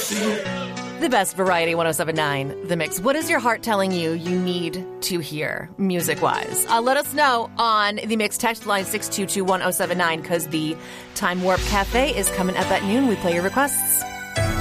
The best variety 1079, The Mix. What is your heart telling you need to hear music-wise? Let us know on the Mix text line 622-1079 because the Time Warp Cafe is coming up at noon. We play your requests.